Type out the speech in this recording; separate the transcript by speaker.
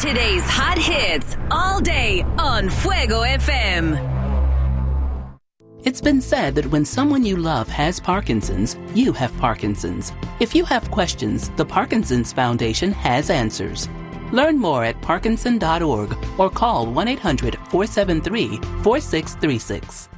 Speaker 1: Today's hot hits all day on Fuego FM.
Speaker 2: It's been said that when someone you love has Parkinson's, you have Parkinson's. If you have questions, the Parkinson's Foundation has answers. Learn more at parkinson.org or call 1-800-473-4636.